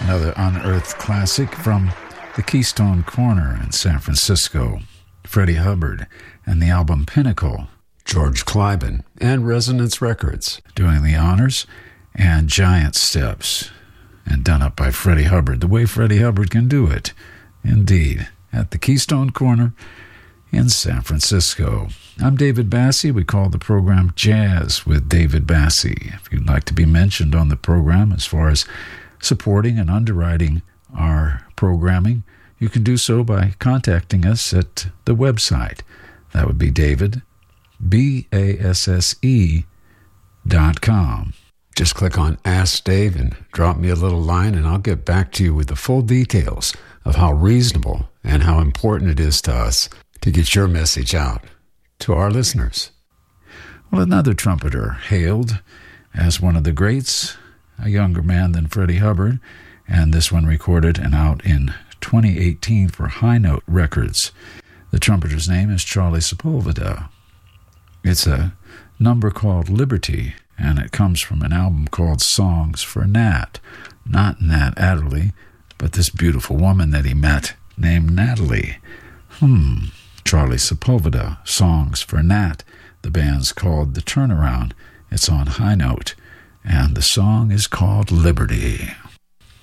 another unearthed classic from the Keystone Corner in San Francisco. Freddie Hubbard and the album Pinnacle. George Cliben and Resonance Records. Doing the honors, and Giant Steps. And done up by Freddie Hubbard, the way Freddie Hubbard can do it. Indeed, at the Keystone Corner in San Francisco. I'm David Bassie. We call the program Jazz with David Bassie. If you'd like to be mentioned on the program as far as supporting and underwriting our programming, you can do so by contacting us at the website. That would be David, BASSE.com. Just click on Ask Dave and drop me a little line, and I'll get back to you with the full details of how reasonable and how important it is to us to get your message out to our listeners. Well, another trumpeter hailed as one of the greats, a younger man than Freddie Hubbard, and this one recorded and out in 2018 for High Note Records. The trumpeter's name is Charlie Sepulveda. It's a number called Liberty, and it comes from an album called Songs for Nat. Not Nat Adderley, but this beautiful woman that he met named Natalie. Charlie Sepulveda, Songs for Nat. The band's called The Turnaround. It's on High Note, and the song is called Liberty.